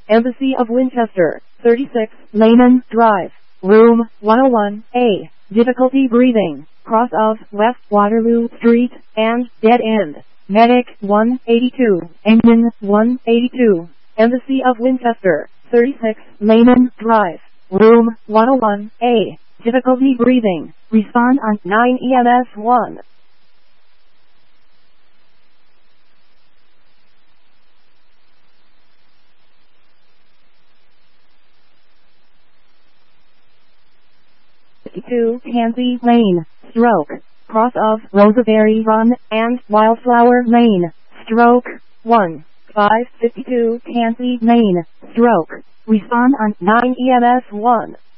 Embassy of Winchester, 36, Layman Drive, Room 101A. Difficulty breathing. Cross of West Waterloo Street and Dead End. Medic 182. Engine 182. Embassy of Winchester, 36, Layman Drive, Room 101A. Difficulty breathing. Respond on 9 EMS 1. Tansy Lane, stroke, cross of Roseberry Run and Wildflower Lane, stroke 1. 552 Tansy Lane, stroke, respond on 9 EMS 1.